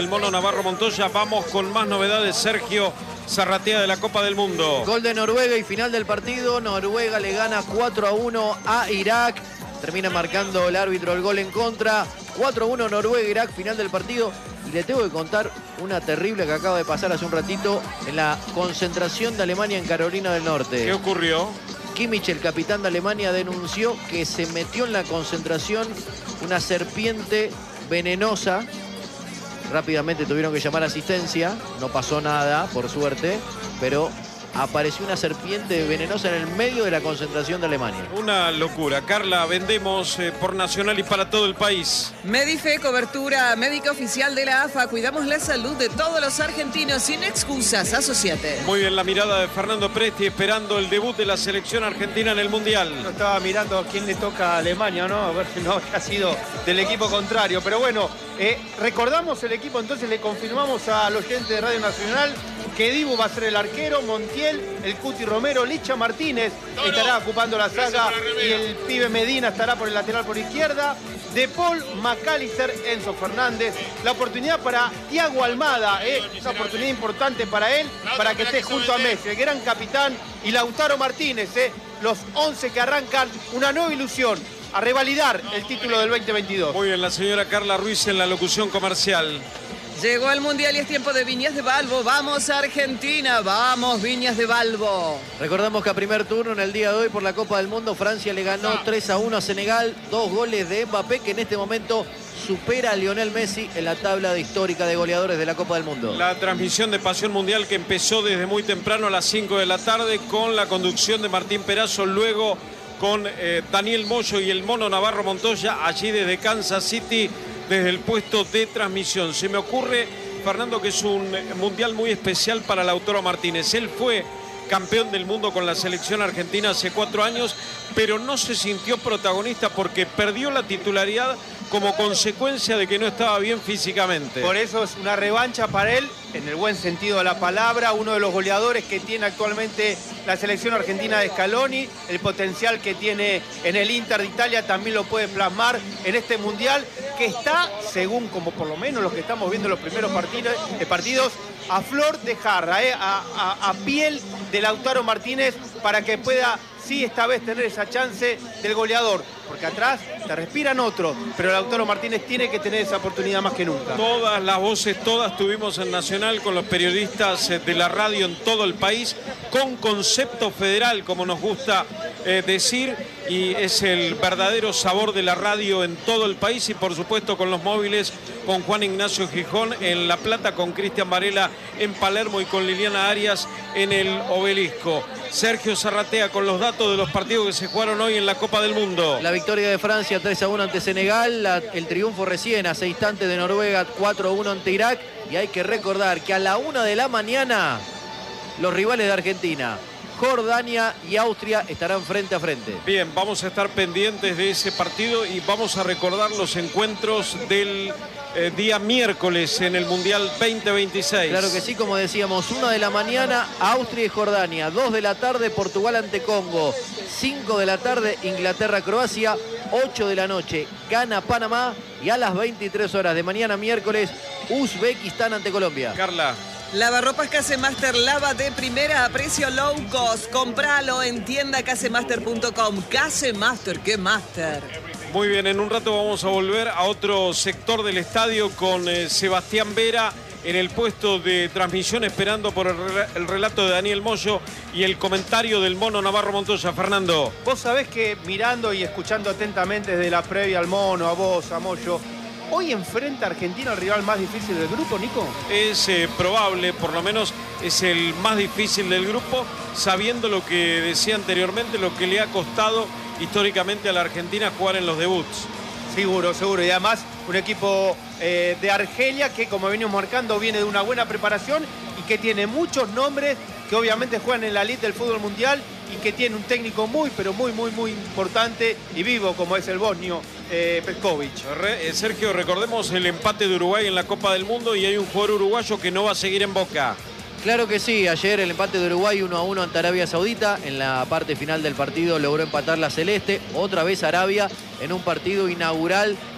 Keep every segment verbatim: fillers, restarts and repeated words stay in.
del Mono Navarro Montoya. Vamos con más novedades. Sergio Zarratea de la Copa del Mundo. Gol de Noruega y final del partido. Noruega le gana cuatro a uno a Irak. Termina marcando el árbitro el gol en contra. cuatro a uno Noruega-Irak, final del partido. Y le tengo que contar una terrible que acaba de pasar hace un ratito en la concentración de Alemania en Carolina del Norte. ¿Qué ocurrió? Kimmich, el capitán de Alemania, denunció que se metió en la concentración una serpiente venenosa. Rápidamente tuvieron que llamar asistencia. No pasó nada, por suerte, pero apareció una serpiente venenosa en el medio de la concentración de Alemania. Una locura. Carla, vendemos eh, por Nacional y para todo el país. Medife, cobertura médica oficial de la A F A. Cuidamos la salud de todos los argentinos sin excusas. Asociate. Muy bien, la mirada de Fernando Presti esperando el debut de la selección argentina en el Mundial. Yo estaba mirando a quién le toca a Alemania, ¿no? A ver si no ha sido del equipo contrario. Pero bueno, eh, recordamos el equipo, entonces le confirmamos al oyente de Radio Nacional que Dibu va a ser el arquero, Montiel, el Cuti Romero, Licha Martínez estará ocupando la saga y el pibe Medina estará por el lateral por izquierda. De Paul, McAllister, Enzo Fernández. La oportunidad para Thiago Almada, ¿eh? Una oportunidad importante para él, para que esté junto a Messi, el gran capitán, y Lautaro Martínez, ¿eh? Los once que arrancan una nueva ilusión, a revalidar el título del veinte veintidós. Muy bien, la señora Carla Ruiz en la locución comercial. Llegó al Mundial y es tiempo de Viñas de Balbo. ¡Vamos Argentina! ¡Vamos Viñas de Balbo! Recordamos que a primer turno en el día de hoy por la Copa del Mundo, Francia le ganó tres a uno a Senegal. Dos goles de Mbappé, que en este momento supera a Lionel Messi en la tabla de histórica de goleadores de la Copa del Mundo. La transmisión de Pasión Mundial que empezó desde muy temprano a las cinco de la tarde con la conducción de Martín Perazo, luego con eh, Daniel Moyo y el Mono Navarro Montoya, allí desde Kansas City, desde el puesto de transmisión. Se me ocurre, Fernando, que es un mundial muy especial para Lautaro Martínez. Él fue campeón del mundo con la selección argentina hace cuatro años, pero no se sintió protagonista porque perdió la titularidad como consecuencia de que no estaba bien físicamente. Por eso es una revancha para él, en el buen sentido de la palabra, uno de los goleadores que tiene actualmente la selección argentina de Scaloni, el potencial que tiene en el Inter de Italia también lo puede plasmar en este mundial, que está, según como por lo menos los que estamos viendo los primeros partidos, eh, partidos a flor de jarra, eh, a, a, a piel de Lautaro Martínez, para que pueda, sí, esta vez tener esa chance del goleador, porque atrás te respiran otros, pero Lautaro Martínez tiene que tener esa oportunidad más que nunca. Todas las voces, todas tuvimos en Nacional con los periodistas de la radio en todo el país, con concepto federal, como nos gusta eh, decir, y es el verdadero sabor de la radio en todo el país, y por supuesto con los móviles, con Juan Ignacio Gijón en La Plata, con Cristian Varela en Palermo y con Liliana Arias en el Obelisco. Sergio Zarratea con los datos de los partidos que se jugaron hoy en la Copa del Mundo. La victoria de Francia tres a uno ante Senegal, la, el triunfo recién hace instantes de Noruega cuatro a uno ante Irak, y hay que recordar que a la una de la mañana los rivales de Argentina, Jordania y Austria, estarán frente a frente. Bien, vamos a estar pendientes de ese partido y vamos a recordar los encuentros del eh, día miércoles en el Mundial veinte veintiséis. Claro que sí, como decíamos, una de la mañana Austria y Jordania, dos de la tarde Portugal ante Congo, cinco de la tarde Inglaterra-Croacia, ocho de la noche Ghana-Panamá y a las veintitrés horas de mañana miércoles Uzbekistán ante Colombia. Carla. Lavarropas Casemaster, lava de primera a precio low cost. Compralo en tienda casemaster punto com. Casemaster, ¿qué master? Muy bien, en un rato vamos a volver a otro sector del estadio con eh, Sebastián Vera en el puesto de transmisión, esperando por el, el relato de Daniel Moyo y el comentario del Mono Navarro Montoya. Fernando. Vos sabés que mirando y escuchando atentamente desde la previa al Mono, a vos, a Moyo, ¿hoy enfrenta a Argentina al rival más difícil del grupo, Nico? Es eh, probable, por lo menos es el más difícil del grupo, sabiendo lo que decía anteriormente, lo que le ha costado históricamente a la Argentina jugar en los debuts. Seguro, seguro. Y además un equipo eh, de Argelia que, como venimos marcando, viene de una buena preparación y que tiene muchos nombres que obviamente juegan en la elite del fútbol mundial y que tiene un técnico muy, pero muy, muy, muy importante y vivo, como es el bosnio eh, Petkovic. Re, eh, Sergio, recordemos el empate de Uruguay en la Copa del Mundo y hay un jugador uruguayo que no va a seguir en Boca. Claro que sí, ayer el empate de Uruguay uno a uno ante Arabia Saudita. En la parte final del partido logró empatar la Celeste. Otra vez Arabia en un partido inaugural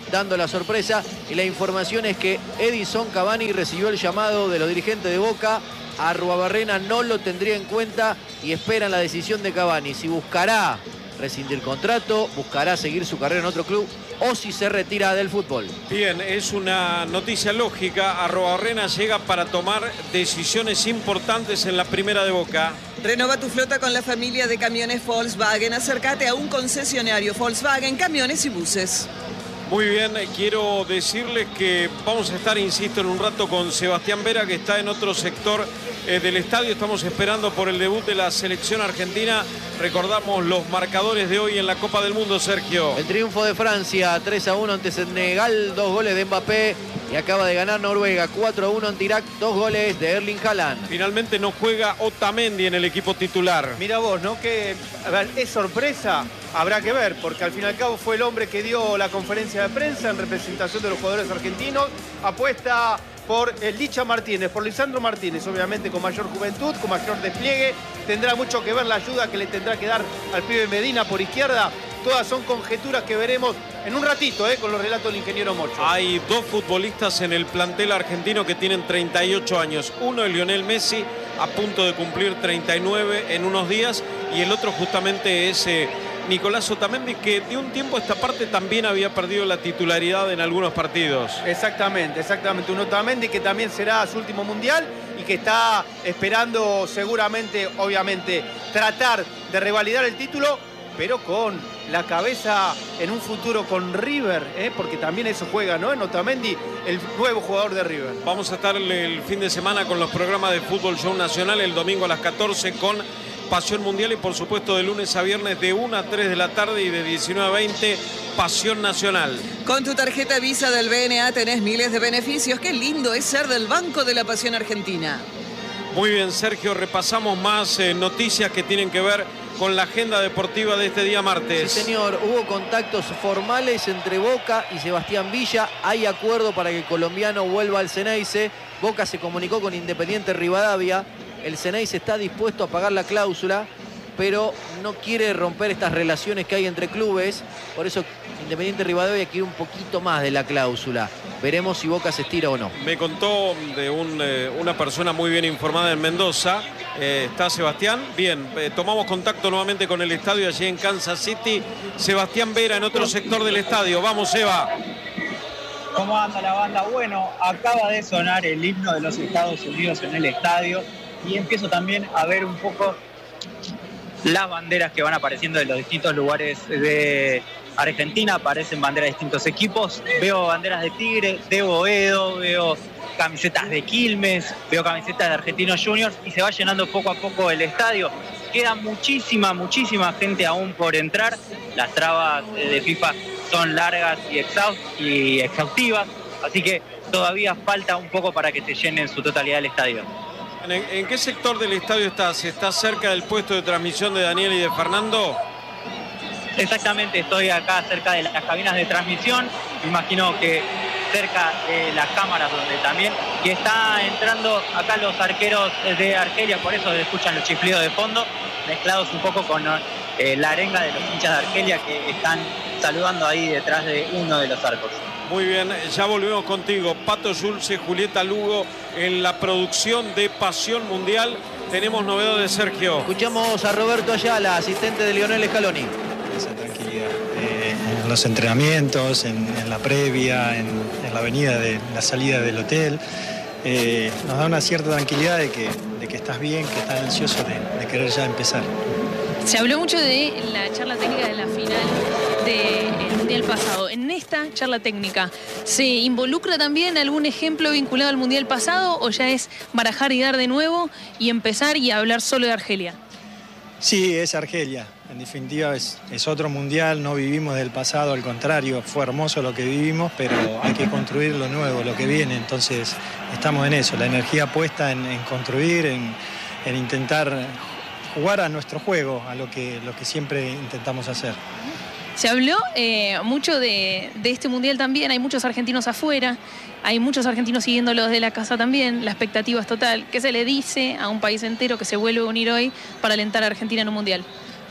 dando la sorpresa. Y la información es que Edison Cavani recibió el llamado de los dirigentes de Boca. Arruabarrena no lo tendría en cuenta y esperan la decisión de Cavani. Si buscará rescindir contrato, buscará seguir su carrera en otro club o si se retira del fútbol. Bien, es una noticia lógica. Arruabarrena llega para tomar decisiones importantes en la primera de Boca. Renova tu flota con la familia de camiones Volkswagen. Acércate a un concesionario Volkswagen, camiones y buses. Muy bien, quiero decirles que vamos a estar, insisto, en un rato con Sebastián Vera, que está en otro sector eh, del estadio. Estamos esperando por el debut de la selección argentina. Recordamos los marcadores de hoy en la Copa del Mundo, Sergio. El triunfo de Francia, tres a uno ante Senegal, dos goles de Mbappé. Y acaba de ganar Noruega, cuatro a uno ante Irak, dos goles de Erling Haaland. Finalmente no juega Otamendi en el equipo titular. Mira vos, ¿no? Que a ver, es sorpresa, habrá que ver, porque al fin y al cabo fue el hombre que dio la conferencia de prensa en representación de los jugadores argentinos. Apuesta por el Licha Martínez, por Lisandro Martínez, obviamente con mayor juventud, con mayor despliegue. Tendrá mucho que ver la ayuda que le tendrá que dar al pibe Medina por izquierda. Todas son conjeturas que veremos en un ratito, eh, con los relatos del ingeniero Mocho. Hay dos futbolistas en el plantel argentino que tienen treinta y ocho años. Uno es Lionel Messi, a punto de cumplir treinta y nueve en unos días. Y el otro justamente es eh, Nicolás Otamendi, que de un tiempo a esta parte también había perdido la titularidad en algunos partidos. Exactamente, exactamente. Un Otamendi que también será su último mundial y que está esperando seguramente, obviamente, tratar de revalidar el título, pero con la cabeza en un futuro con River, ¿eh? Porque también eso juega, ¿no? En Otamendi, el nuevo jugador de River. Vamos a estar el, el fin de semana con los programas de Fútbol Show Nacional, el domingo a las catorce con Pasión Mundial y por supuesto de lunes a viernes de una a tres de la tarde y de diecinueve a veinte Pasión Nacional. Con tu tarjeta Visa del B N A tenés miles de beneficios. Qué lindo es ser del Banco de la Pasión Argentina. Muy bien, Sergio, repasamos más eh, noticias que tienen que ver con la agenda deportiva de este día martes. Sí, señor, hubo contactos formales entre Boca y Sebastián Villa. Hay acuerdo para que el colombiano vuelva al Xeneize. Boca se comunicó con Independiente Rivadavia. El Xeneize está dispuesto a pagar la cláusula, pero no quiere romper estas relaciones que hay entre clubes. Por eso Independiente Rivadavia quiere un poquito más de la cláusula. Veremos si Boca se estira o no. Me contó de un, eh, una persona muy bien informada en Mendoza. Eh, está Sebastián. Bien, eh, tomamos contacto nuevamente con el estadio allí en Kansas City. Sebastián Vera en otro sector del estadio. Vamos, Eva. ¿Cómo anda la banda? Bueno, acaba de sonar el himno de los Estados Unidos en el estadio y empiezo también a ver un poco las banderas que van apareciendo de los distintos lugares de Argentina. Aparecen banderas de distintos equipos. Veo banderas de Tigre, de Boedo, veo camisetas de Quilmes, veo camisetas de Argentinos Juniors y se va llenando poco a poco el estadio. Queda muchísima, muchísima gente aún por entrar. Las trabas de FIFA son largas y, exhaust y exhaustivas, así que todavía falta un poco para que se llene en su totalidad el estadio. ¿En, en qué sector del estadio estás? ¿Estás cerca del puesto de transmisión de Daniel y de Fernando? Exactamente, estoy acá cerca de las cabinas de transmisión, me imagino que cerca de las cámaras donde también, y está entrando acá los arqueros de Argelia, por eso escuchan los chiflidos de fondo, mezclados un poco con eh, la arenga de los hinchas de Argelia que están saludando ahí detrás de uno de los arcos. Muy bien, ya volvemos contigo. Pato Yulce, Julieta Lugo en la producción de Pasión Mundial. Tenemos novedades, Sergio. Escuchamos a Roberto Ayala, asistente de Lionel Scaloni. Esa tranquilidad eh, en los entrenamientos, en, en la previa, en, en la avenida de la salida del hotel. Eh, nos da una cierta tranquilidad de que, de que estás bien, que estás ansioso de, de querer ya empezar. Se habló mucho de la charla técnica de la final del Mundial pasado. En esta charla técnica, ¿se involucra también algún ejemplo vinculado al Mundial pasado o ya es barajar y dar de nuevo y empezar y hablar solo de Argelia? Sí, es Argelia. En definitiva es, es otro Mundial, no vivimos del pasado, al contrario, fue hermoso lo que vivimos, pero hay que construir lo nuevo, lo que viene. Entonces estamos en eso, la energía puesta en, en construir, en, en intentar jugar a nuestro juego, a lo que, lo que siempre intentamos hacer. Se habló eh, mucho de, de este Mundial también, hay muchos argentinos afuera, hay muchos argentinos siguiéndolos de la casa también, la expectativa es total. ¿Qué se le dice a un país entero que se vuelve a unir hoy para alentar a Argentina en un Mundial?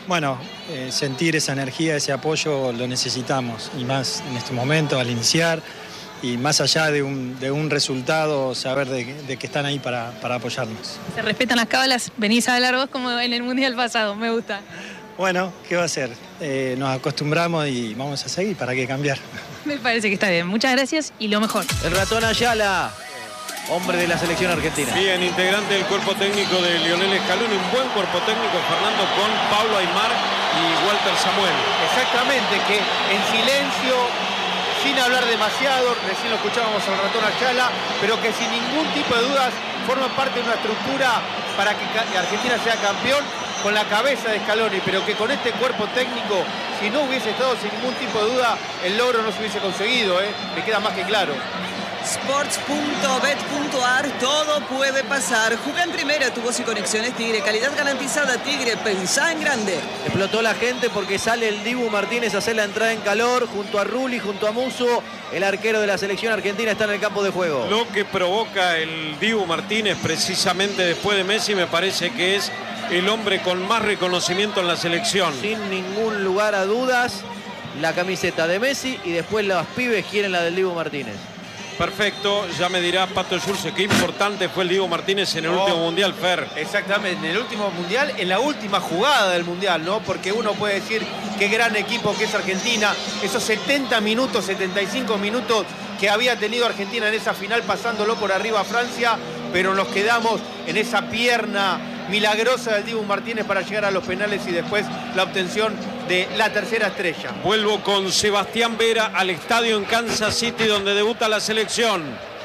bueno, eh, sentir esa energía, ese apoyo lo necesitamos, y más en este momento al iniciar, y más allá de un, de un resultado, saber de, de que están ahí para, para apoyarnos. Se respetan las cábalas, venís a hablar vos como en el Mundial pasado, me gusta. Bueno, ¿qué va a ser? Eh, nos acostumbramos y vamos a seguir, ¿para qué cambiar? Me parece que está bien, muchas gracias y lo mejor. El ratón Ayala, hombre de la selección argentina. Bien, integrante del cuerpo técnico de Lionel Scaloni, un buen cuerpo técnico, Fernando, con Pablo Aimar y Walter Samuel. Exactamente, que en silencio, sin hablar demasiado, recién lo escuchábamos al ratón Ayala, pero que sin ningún tipo de dudas forman parte de una estructura para que Argentina sea campeón, con la cabeza de Scaloni, pero que con este cuerpo técnico, si no hubiese estado sin ningún tipo de duda, el logro no se hubiese conseguido, ¿eh? Me queda más que claro. Sports punto bet punto ar, todo puede pasar. Juega en primera, tu voz y conexiones Tigre. Calidad garantizada, Tigre. Pensá en grande. Explotó la gente porque sale el Dibu Martínez a hacer la entrada en calor, junto a Rulli, junto a Musso. El arquero de la selección argentina está en el campo de juego. Lo que provoca el Dibu Martínez, precisamente después de Messi, me parece que es el hombre con más reconocimiento en la selección. Sin ningún lugar a dudas, la camiseta de Messi, y después los pibes quieren la del Dibu Martínez. Perfecto, ya me dirá Pato Schulze qué importante fue el Dibu Martínez en el No, último Mundial, Fer. Exactamente, en el último Mundial, en la última jugada del Mundial, ¿no? Porque uno puede decir qué gran equipo que es Argentina, esos setenta minutos, setenta y cinco minutos que había tenido Argentina en esa final, pasándolo por arriba a Francia, pero nos quedamos en esa pierna milagrosa del Dibu Martínez para llegar a los penales y después la obtención de la tercera estrella. Vuelvo con Sebastián Vera al estadio en Kansas City, donde debuta la selección.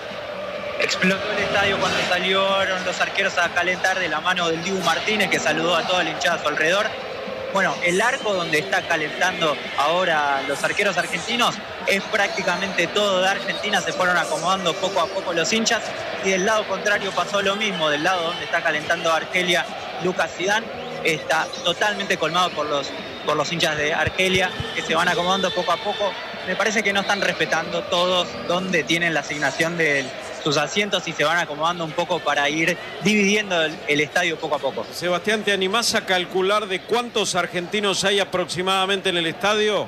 Explotó el estadio cuando salieron los arqueros a calentar de la mano del Dibu Martínez, que saludó a toda la hinchada a su alrededor. Bueno, el arco donde está calentando ahora los arqueros argentinos es prácticamente todo de Argentina. Se fueron acomodando poco a poco los hinchas, y del lado contrario pasó lo mismo. Del lado donde está calentando Argelia, Lucas Zidane está totalmente colmado por los, por los hinchas de Argelia, que se van acomodando poco a poco. Me parece que no están respetando todos donde tienen la asignación de sus asientos y se van acomodando un poco para ir dividiendo el, el estadio poco a poco. Sebastián, ¿te animás a calcular de cuántos argentinos hay aproximadamente en el estadio?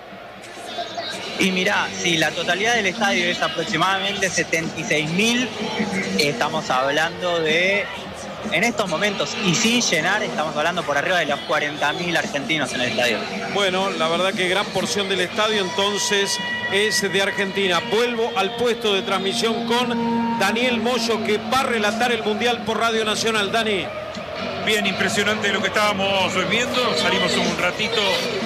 Y mirá, si la totalidad del estadio es aproximadamente setenta y seis mil, estamos hablando de, en estos momentos, y sin llenar, estamos hablando por arriba de los cuarenta mil argentinos en el estadio. Bueno, la verdad que gran porción del estadio entonces es de Argentina. Vuelvo al puesto de transmisión con Daniel Moyo, que va a relatar el Mundial por Radio Nacional. Dani. Bien, impresionante lo que estábamos viendo. Salimos un ratito,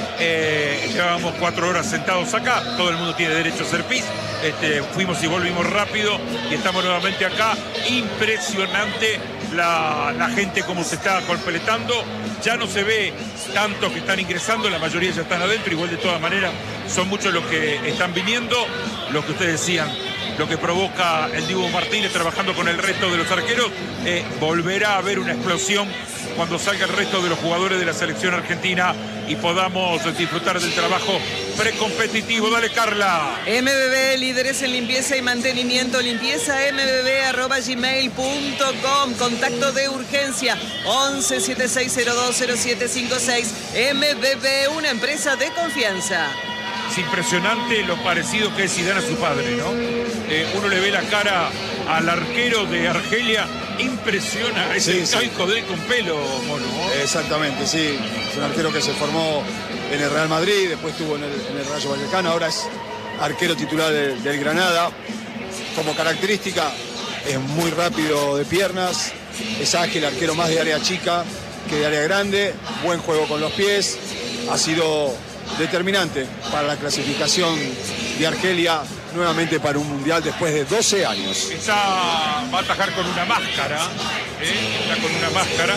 eh, llevábamos cuatro horas sentados acá. Todo el mundo tiene derecho a ser pis. Este, fuimos y volvimos rápido y estamos nuevamente acá. Impresionante la, la gente como se está completando. Ya no se ve tantos que están ingresando, la mayoría ya están adentro. Igual de todas maneras son muchos los que están viniendo. Lo que ustedes decían, lo que provoca el Dibu Martínez trabajando con el resto de los arqueros, eh, volverá a haber una explosión cuando salga el resto de los jugadores de la selección argentina y podamos disfrutar del trabajo precompetitivo. Dale, Carla. M B B, líderes en limpieza y mantenimiento. Limpieza m b b arroba gmail punto com. Contacto de urgencia once setenta y seis cero dos cero siete cinco seis. M B B, una empresa de confianza. Es impresionante lo parecido que es Zidane a su padre, ¿no? Eh, uno le ve la cara al arquero de Argelia, impresiona, es sí, el sí. calco de él con pelo, mono, ¿no? Exactamente, sí. Es un arquero que se formó en el Real Madrid, después estuvo en el, en el Rayo Vallecano, ahora es arquero titular del, del Granada. Como característica, es muy rápido de piernas, es ágil, arquero más de área chica que de área grande, buen juego con los pies, ha sido determinante para la clasificación de Argelia nuevamente para un mundial después de doce años. Está, va a atajar con una máscara, ¿eh? Está con una máscara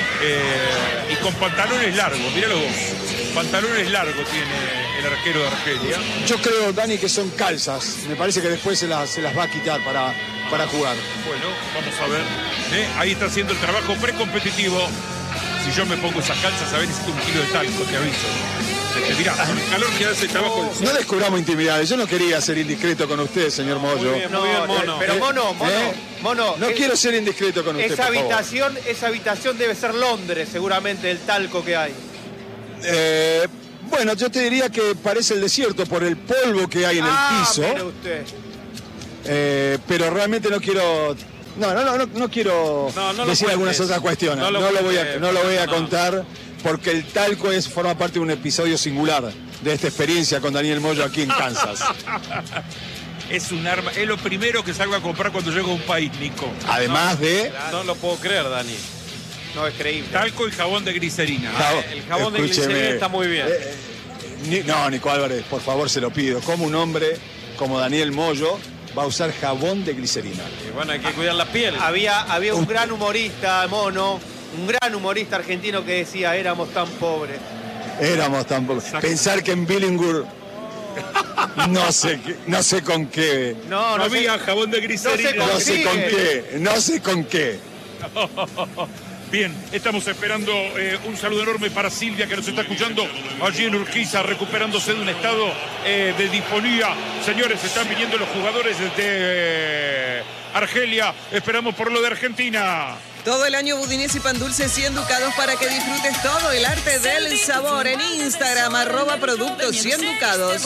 eh, y con pantalones largos, míralo vos, pantalones largos tiene el arquero de Argelia. Yo creo, Dani, que son calzas, me parece que después se las, se las va a quitar para, para jugar. Bueno, vamos a ver, ¿eh? Ahí está haciendo el trabajo precompetitivo. Si yo me pongo esas calzas, a ver, necesito un kilo de talco, te aviso. Mirá, con el calor que hace el trabajo. No descubramos intimidades. Yo no quería ser indiscreto con usted, señor Moyo. Muy bien, muy bien, Mono. Pero Mono, Mono, ¿Eh? Mono. No es, quiero ser indiscreto con usted, esa por favor. habitación, esa habitación debe ser Londres, seguramente, el talco que hay. Eh, bueno, yo te diría que parece el desierto por el polvo que hay en ah, el piso. Mire usted. Eh, pero realmente no quiero... No, no, no, no, no quiero no, no decir algunas otras cuestiones. No lo, no lo voy a, no lo voy a no. contar porque el talco es, forma parte de un episodio singular de esta experiencia con Daniel Moyo aquí en Kansas. Es un arma, es lo primero que salgo a comprar cuando llego a un país, Nico. Además no, de... No lo puedo creer, Dani. No, es creíble. Talco y jabón de glicerina. Ah, el jabón Escúcheme, de glicerina está muy bien. Eh, ni, no, Nico Álvarez, por favor, se lo pido. Como un hombre como Daniel Moyo va a usar jabón de glicerina. Y bueno, hay que cuidar la piel. Había, había un gran humorista, Mono, un gran humorista argentino que decía, éramos tan pobres. Éramos tan pobres. Pensar que en Billingur no sé, no sé con qué. No, no, no había sé, jabón de glicerina. No sé con qué, no sé con qué. Bien, estamos esperando eh, un saludo enorme para Silvia que nos está escuchando allí en Urquiza, recuperándose de un estado eh, de disfonía. Señores, están viniendo los jugadores de eh, Argelia. Esperamos por lo de Argentina. Todo el año budines y pan dulces y enducados para que disfrutes todo el arte del sabor en Instagram, arroba productos y enducados.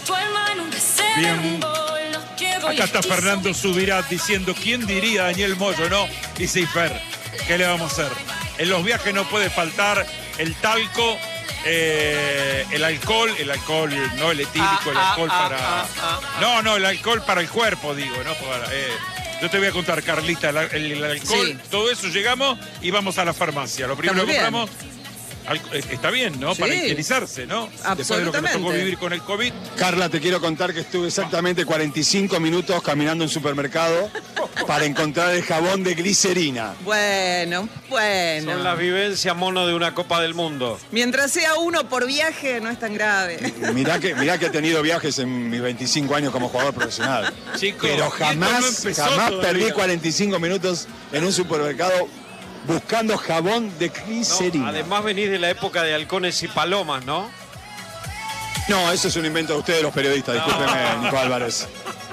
Bien. Acá está Fernando Subirat diciendo, ¿quién diría Daniel Moyo, no? Y sí, Fer, ¿qué le vamos a hacer? En los viajes no puede faltar el talco, eh, el alcohol, el alcohol, no el etílico, el alcohol ah, para... ah, ah, ah. No, no, el alcohol para el cuerpo, digo, ¿no? Para, eh. Yo te voy a contar, Carlita, el, el, el alcohol, sí. Todo eso llegamos y vamos a la farmacia. Lo primero que compramos, está bien, ¿no? Sí. Para higienizarse, ¿no? Después de lo que nos tocó vivir con el COVID. Carla, te quiero contar que estuve exactamente cuarenta y cinco minutos caminando en supermercado para encontrar el jabón de glicerina. Bueno, bueno. Son las vivencias, Mono, de una Copa del Mundo. Mientras sea uno por viaje, no es tan grave. Mirá que, mirá que he tenido viajes en mis veinticinco años como jugador profesional. Chico, pero jamás, no jamás perdí cuarenta y cinco minutos en un supermercado buscando jabón de glicerina. No, además venís de la época de halcones y palomas, ¿no? No, eso es un invento de ustedes, los periodistas. No. Discúlpeme, Nico Álvarez.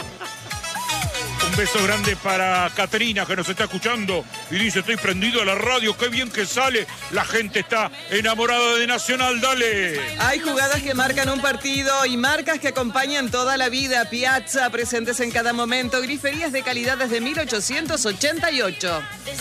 Un beso grande para Caterina, que nos está escuchando y dice, estoy prendido a la radio, qué bien que sale. La gente está enamorada de Nacional, dale. Hay jugadas que marcan un partido y marcas que acompañan toda la vida. Piazza, presentes en cada momento. Griferías de calidad desde mil ochocientos ochenta y ocho.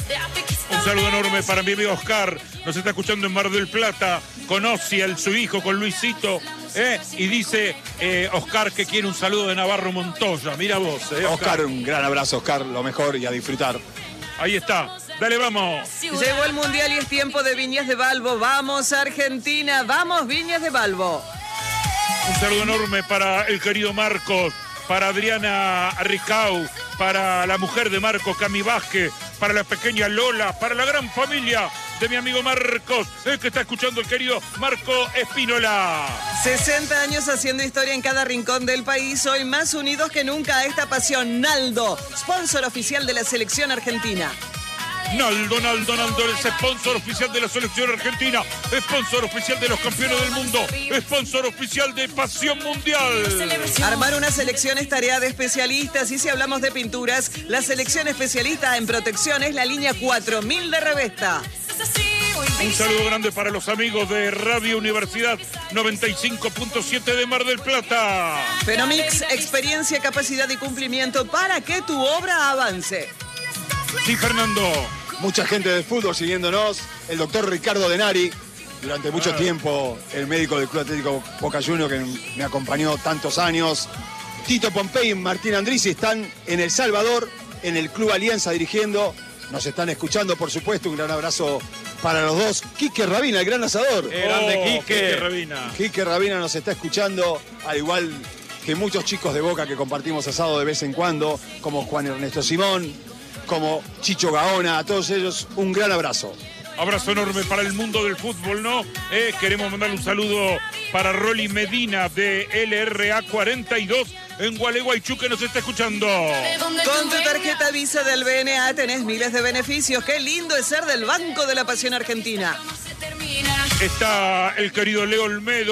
Un saludo enorme para mi amigo Oscar. Nos está escuchando en Mar del Plata. Con Ossi, el, su hijo, con Luisito. ¿eh? Y dice eh, Oscar que quiere un saludo de Navarro Montoya. Mira vos. Eh, Oscar. Oscar, un gran abrazo, Oscar. Lo mejor y a disfrutar. Ahí está. Dale, vamos. Llegó el Mundial y es tiempo de Viñas de Balbo. Vamos, Argentina. Vamos, Viñas de Balbo. Un saludo enorme para el querido Marcos. Para Adriana Ricau, para la mujer de Marcos, Cami Vázquez, para la pequeña Lola, para la gran familia de mi amigo Marcos, el que está escuchando el querido Marco Espínola. sesenta años haciendo historia en cada rincón del país, hoy más unidos que nunca a esta pasión. Naldo, sponsor oficial de la selección argentina. Naldo, Naldo, Naldo, el sponsor oficial de la selección argentina, sponsor oficial de los campeones del mundo, sponsor oficial de Pasión Mundial. Armar una selección es tarea de especialistas y si hablamos de pinturas, la selección especialista en protección es la línea cuatro mil de Revesta. Un saludo grande para los amigos de Radio Universidad noventa y cinco punto siete de Mar del Plata. Fenomix, experiencia, capacidad y cumplimiento para que tu obra avance. Sí, Fernando. Mucha gente del fútbol siguiéndonos. El doctor Ricardo Denari, durante mucho ah. tiempo el médico del Club Atlético Boca Juniors que me acompañó tantos años. Tito Pompey y Martín Andrisi están en El Salvador, en el Club Alianza dirigiendo. Nos están escuchando, por supuesto. Un gran abrazo para los dos. Quique Rabina, el gran asador. Qué grande, oh, Quique. Quique Rabina. Quique Rabina nos está escuchando, al igual que muchos chicos de Boca que compartimos asado de vez en cuando, como Juan Ernesto Simón, como Chicho Gaona, a todos ellos un gran abrazo. Abrazo enorme para el mundo del fútbol, ¿no? Eh, queremos mandar un saludo para Rolly Medina de L R A cuarenta y dos en Gualeguaychú que nos está escuchando. Con tu tarjeta Visa del B N A tenés miles de beneficios. Qué lindo es ser del Banco de la Pasión Argentina. Está el querido Leo Olmedo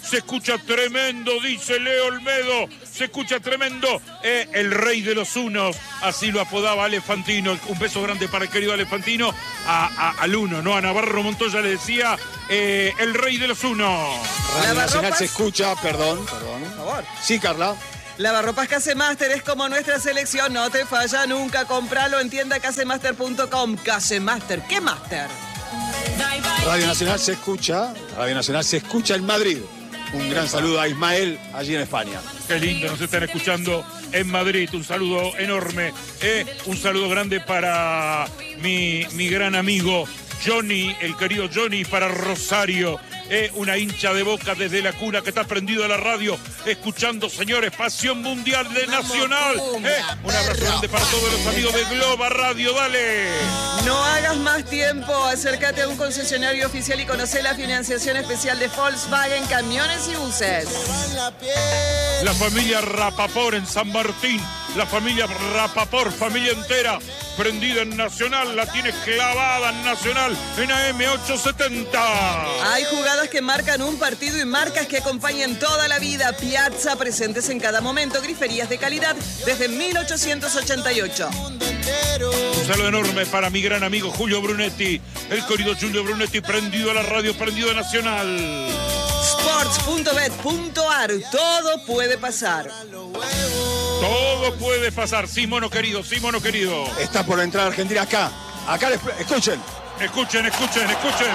Se escucha tremendo, dice Leo Olmedo. Se escucha tremendo. Eh, el rey de los unos, así lo apodaba Alefantino. Un beso grande para el querido Alefantino. A, a, al uno, ¿no? A Navarro Montoya le decía eh, el rey de los unos. Radio Nacional se escucha, perdón, perdón. Por favor. Sí, Carla. Lavarropas Casemaster es como nuestra selección, no te falla nunca. Compralo en tienda casemaster punto com. Casemaster, ¿qué máster? Radio Nacional se escucha, Radio Nacional se escucha en Madrid. Un gran saludo a Ismael allí en España. Qué lindo, nos están escuchando en Madrid. Un saludo enorme. Eh, un saludo grande para mi, mi gran amigo Johnny, el querido Johnny, para Rosario. Eh, una hincha de Boca desde la cuna que está prendido a la radio, escuchando, señores, Pasión Mundial de Nacional. Eh, un abrazo grande para todos los amigos de Globa Radio, dale. No hagas más tiempo, acércate a un concesionario oficial y conoce la financiación especial de Volkswagen Camiones y Buses. La familia Rapaport en San Martín, la familia Rapaport, familia entera, prendida en Nacional, la tiene clavada en Nacional, en A M ochocientos setenta. Hay jugadas que marcan un partido y marcas que acompañan toda la vida. Piazza, presentes en cada momento, griferías de calidad desde mil ochocientos ochenta y ocho. Un saludo enorme para mi gran amigo Julio Brunetti, el querido Julio Brunetti, prendido a la radio, prendido a Nacional. sports punto bet punto ar, todo puede pasar. Todo puede pasar, sí, mono querido, sí, mono querido. Está por entrar Argentina acá. Acá, les, escuchen. Escuchen, escuchen, escuchen.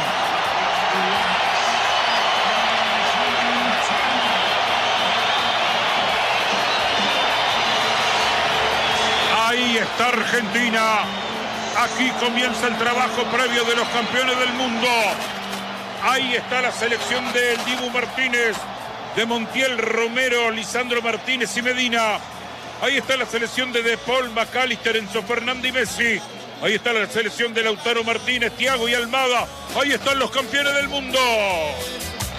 Ahí está Argentina. Aquí comienza el trabajo previo de los campeones del mundo. Ahí está la selección de Dibu Martínez, de Montiel, Romero, Lisandro Martínez y Medina. Ahí está la selección de De Paul, McAllister, Enzo Fernández y Messi. Ahí está la selección de Lautaro Martínez, Thiago y Almada. Ahí están los campeones del mundo.